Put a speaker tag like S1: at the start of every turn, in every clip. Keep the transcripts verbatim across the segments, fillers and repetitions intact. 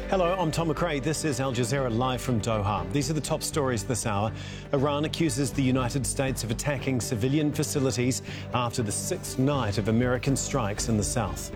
S1: Hello, I'm Tom McRae. This is Al Jazeera live from Doha. These are the top stories this hour. Iran accuses the United States of attacking civilian facilities after the sixth night of American strikes in the south.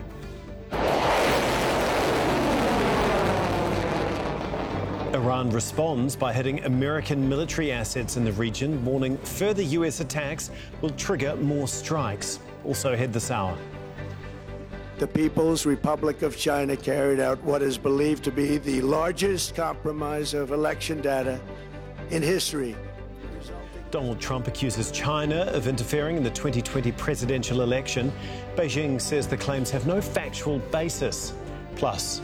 S1: Iran responds by hitting American military assets in the region, warning further U S attacks will trigger more strikes. Also ahead this hour.
S2: The People's Republic of China carried out what is believed to be the largest compromise of election data in history.
S1: Donald Trump accuses China of interfering in the twenty twenty presidential election. Beijing says the claims have no factual basis. Plus,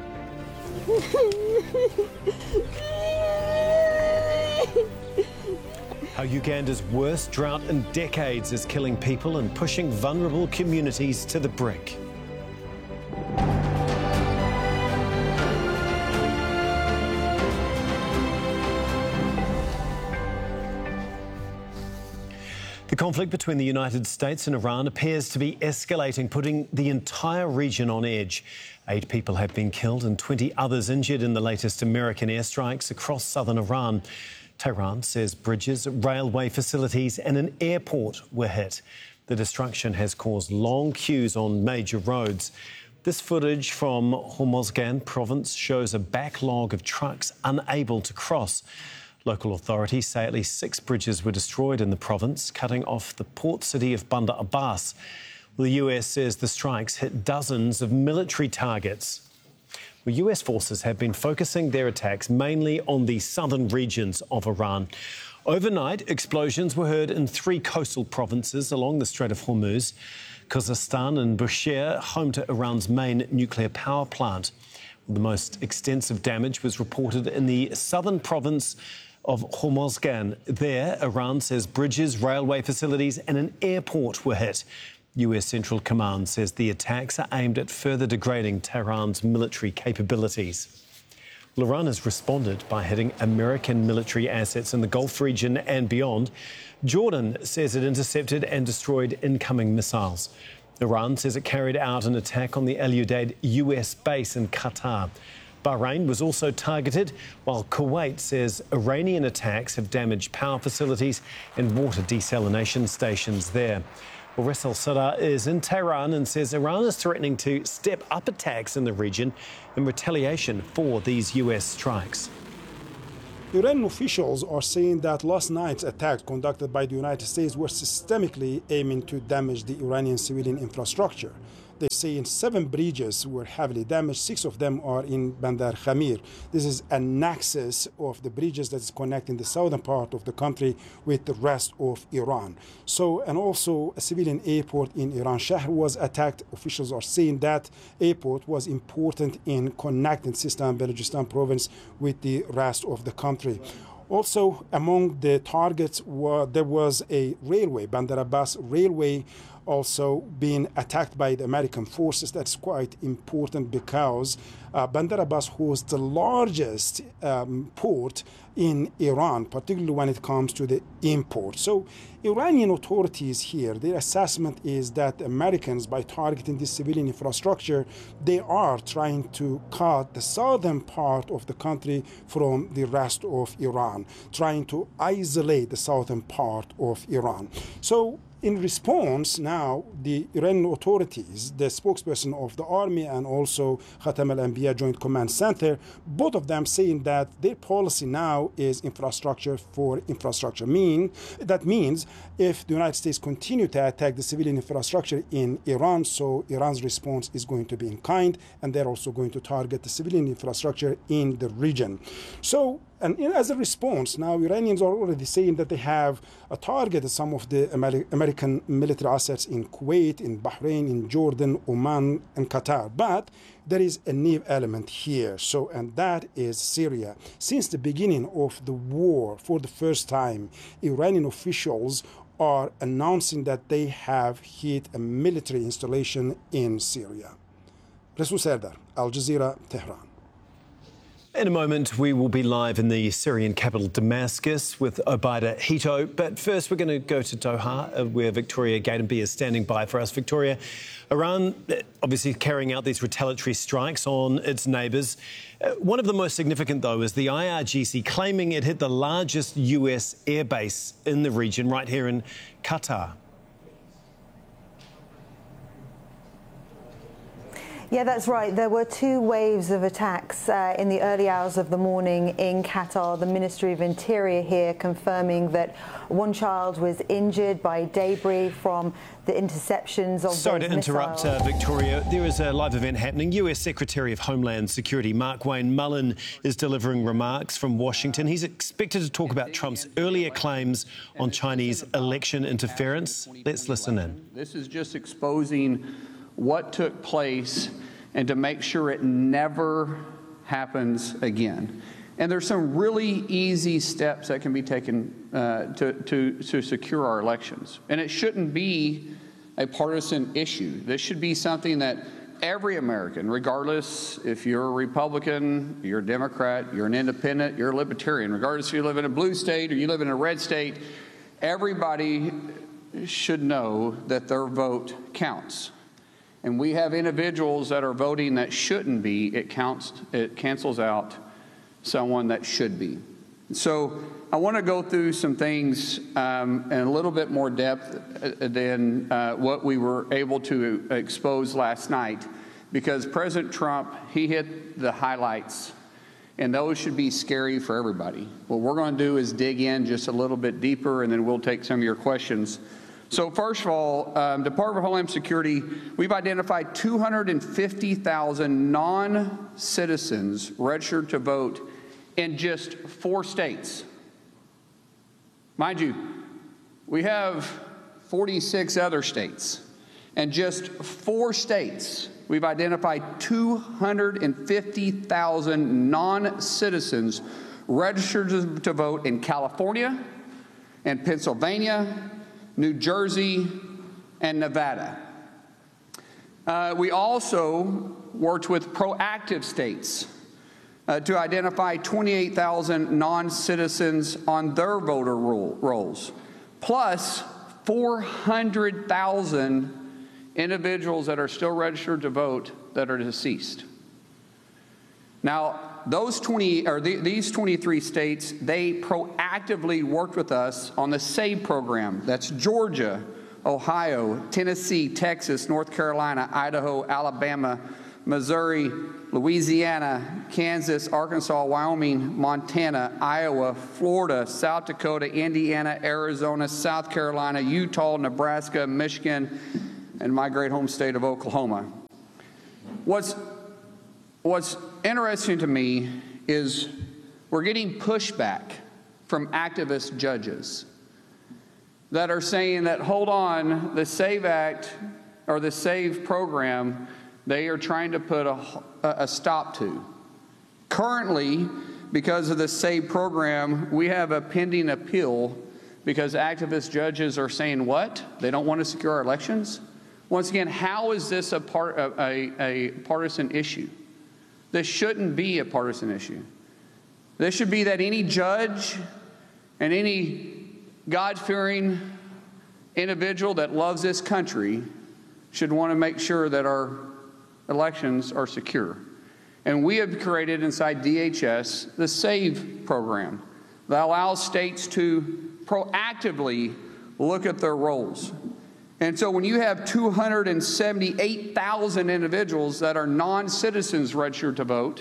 S1: how Uganda's worst drought in decades is killing people and pushing vulnerable communities to the brink. The conflict between the United States and Iran appears to be escalating, putting the entire region on edge. Eight people have been killed and twenty others injured in the latest American airstrikes across southern Iran. Tehran says bridges, railway facilities and an airport were hit. The destruction has caused long queues on major roads. This footage from Hormozgan province shows a backlog of trucks unable to cross. Local authorities say at least six bridges were destroyed in the province, cutting off the port city of Bandar Abbas. The U S says the strikes hit dozens of military targets. Well, U S forces have been focusing their attacks mainly on the southern regions of Iran. Overnight, explosions were heard in three coastal provinces along the Strait of Hormuz, Khuzestan and Bushehr, home to Iran's main nuclear power plant. The most extensive damage was reported in the southern province of Hormozgan. There, Iran says bridges, railway facilities and an airport were hit. U S Central Command says the attacks are aimed at further degrading Tehran's military capabilities. Well, Iran has responded by hitting American military assets in the Gulf region and beyond. Jordan says it intercepted and destroyed incoming missiles. Iran says it carried out an attack on the Al Udeid U S base in Qatar. Bahrain was also targeted, while Kuwait says Iranian attacks have damaged power facilities and water desalination stations there. Well, Ras al-Sadr is in Tehran and says Iran is threatening to step up attacks in the region in retaliation for these U S strikes.
S3: Iranian officials are saying that last night's attacks conducted by the United States were systemically aiming to damage the Iranian civilian infrastructure. They say in seven bridges were heavily damaged. Six of them are in Bandar Khamir. This is a nexus of the bridges that is connecting the southern part of the country with the rest of Iran. So, and also a civilian airport in Iran Shahr was attacked. Officials are saying that airport was important in connecting Sistan and Balochistan province with the rest of the country. Also, among the targets, were, there was a railway, Bandar Abbas railway, also being attacked by the American forces. That's quite important because uh, Bandar Abbas was the largest um, port in Iran, particularly when it comes to the import. So Iranian authorities here, their assessment is that Americans, by targeting this civilian infrastructure, they are trying to cut the southern part of the country from the rest of Iran, trying to isolate the southern part of Iran. So in response, now the Iranian authorities, the spokesperson of the army and also Khatam al-Anbiya Joint Command Center, both of them saying that their policy now is infrastructure for infrastructure. Mean that means if the United States continue to attack the civilian infrastructure in Iran, so Iran's response is going to be in kind, and they're also going to target the civilian infrastructure in the region. So, and as a response, now Iranians are already saying that they have uh, targeted some of the Amer American military assets in Kuwait, in Bahrain, in Jordan, Oman, and Qatar. But there is a new element here, so, and that is Syria. Since the beginning of the war, for the first time, Iranian officials are announcing that they have hit a military installation in Syria. Rasul Serdar, Al Jazeera, Tehran.
S1: In a moment, we will be live in the Syrian capital, Damascus, with Obaida Hito. But first, we're going to go to Doha, where Victoria Gatenby is standing by for us. Victoria, Iran obviously carrying out these retaliatory strikes on its neighbours. Uh, one of the most significant, though, is the I R G C claiming it hit the largest U S airbase in the region, right here in Qatar.
S4: Yeah, that's right. There were two waves of attacks uh, in the early hours of the morning in Qatar. The Ministry of Interior here confirming that one child was injured by debris from the interceptions of
S1: Sorry to interrupt, uh, Victoria. There is a live event happening. U S Secretary of Homeland Security Markwayne Mullin is delivering remarks from Washington. He's expected to talk about Trump's earlier claims on Chinese election interference. Let's listen in.
S5: This is just exposing what took place and to make sure it never happens again. And there's some really easy steps that can be taken uh, to, to, to secure our elections. And it shouldn't be a partisan issue. This should be something that every American, regardless if you're a Republican, you're a Democrat, you're an independent, you're a libertarian, regardless if you live in a blue state or you live in a red state, everybody should know that their vote counts. And we have individuals that are voting that shouldn't be. It counts, it cancels out someone that should be. So I want to go through some things um, in a little bit more depth than uh, what we were able to expose last night, because President Trump, he hit the highlights, and those should be scary for everybody. What we're going to do is dig in just a little bit deeper, and then we'll take some of your questions. So first of all, um, Department of Homeland Security, we've identified two hundred fifty thousand non-citizens registered to vote in just four states. Mind you, we have forty-six other states. And just four states, we've identified two hundred fifty thousand non-citizens registered to vote in California and Pennsylvania, New Jersey, and Nevada. Uh, we also worked with proactive states uh, to identify twenty-eight thousand non-citizens on their voter roll, rolls, plus four hundred thousand individuals that are still registered to vote that are deceased. Now, those twenty or the, these twenty-three states, they proactively worked with us on the SAVE program. That's Georgia, Ohio, Tennessee, Texas, North Carolina, Idaho, Alabama, Missouri, Louisiana, Kansas, Arkansas, Wyoming, Montana, Iowa, Florida, South Dakota, Indiana, Arizona, South Carolina, Utah, Nebraska, Michigan, and my great home state of Oklahoma. What's What's interesting to me is we're getting pushback from activist judges that are saying that, hold on, the SAVE Act or the SAVE program, they are trying to put a, a stop to. Currently, because of the SAVE program, we have a pending appeal because activist judges are saying what? They don't want to secure our elections? Once again, how is this a, part, a, a partisan issue? This shouldn't be a partisan issue. This should be that any judge and any God-fearing individual that loves this country should want to make sure that our elections are secure. And we have created inside D H S the SAVE program that allows states to proactively look at their rolls. And so when you have two hundred seventy-eight thousand individuals that are non-citizens registered to vote,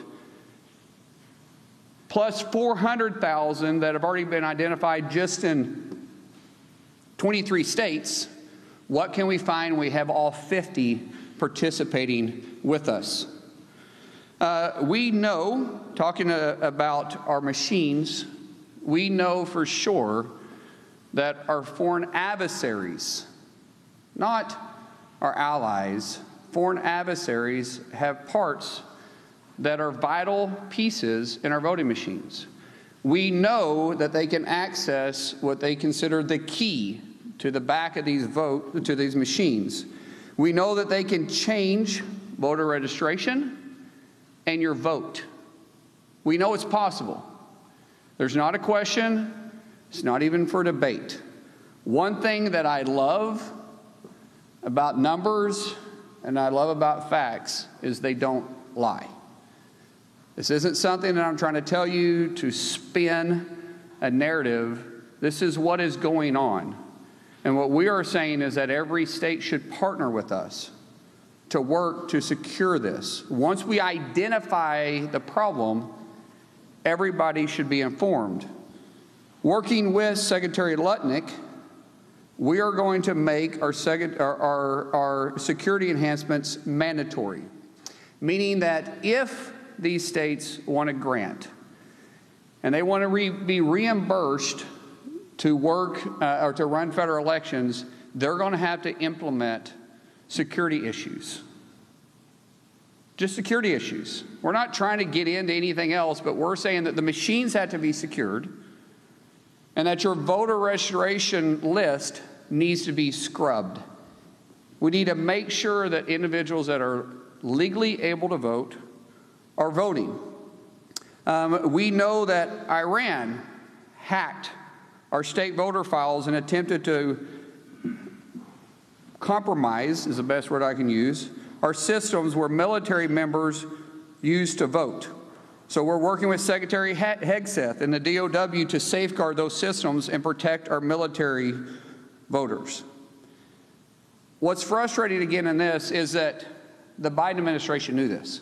S5: plus four hundred thousand that have already been identified just in twenty-three states, what can we find? We have all fifty participating with us. Uh, we know, talking uh, about our machines, we know for sure that our foreign adversaries, not our allies, foreign adversaries have parts that are vital pieces in our voting machines. We know that they can access what they consider the key to the back of these vote to these machines. We know that they can change voter registration and your vote. We know it's possible. There's not a question. It's not even for debate. One thing that I love about numbers and I love about facts is they don't lie. This isn't something that I'm trying to tell you to spin a narrative. This is what is going on. And what we are saying is that every state should partner with us to work to secure this. Once we identify the problem, everybody should be informed. Working with Secretary Lutnick, we are going to make our, our, our, our security enhancements mandatory, meaning that if these states want a grant and they want to re be reimbursed to work uh, or to run federal elections, they're going to have to implement security issues. Just security issues. We're not trying to get into anything else, but we're saying that the machines have to be secured and that your voter registration list needs to be scrubbed. We need to make sure that individuals that are legally able to vote are voting. Um, we know that Iran hacked our state voter files and attempted to compromise, is the best word I can use, our systems where military members used to vote. So we're working with Secretary Hegseth and the D O W to safeguard those systems and protect our military voters. What's frustrating again in this is that the Biden administration knew this.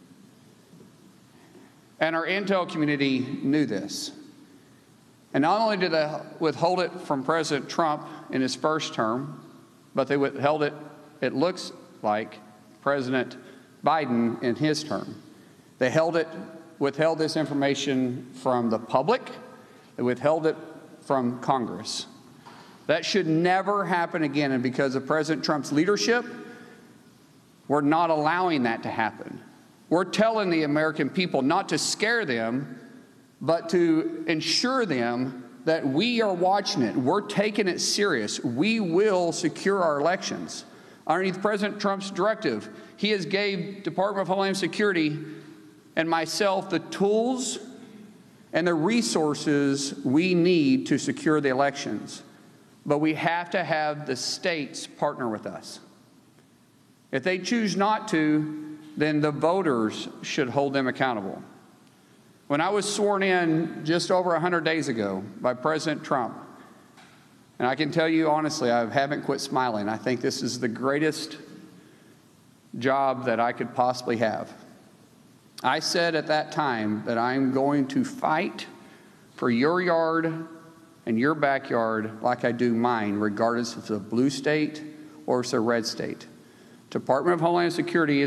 S5: And our intel community knew this. And not only did they withhold it from President Trump in his first term, but they withheld it, it looks like, President Biden in his term. They held it, withheld this information from the public. They withheld it from Congress. That should never happen again. And because of President Trump's leadership, we're not allowing that to happen. We're telling the American people not to scare them, but to ensure them that we are watching it. We're taking it serious. We will secure our elections. Underneath President Trump's directive, he has gave Department of Homeland Security and myself the tools and the resources we need to secure the elections. But we have to have the states partner with us. If they choose not to, then the voters should hold them accountable. When I was sworn in just over one hundred days ago by President Trump, and I can tell you honestly, I haven't quit smiling. I think this is the greatest job that I could possibly have. I said at that time that I'm going to fight for your yard and your backyard like I do mine, regardless if it's a blue state or it's a red state. Department of Homeland Security is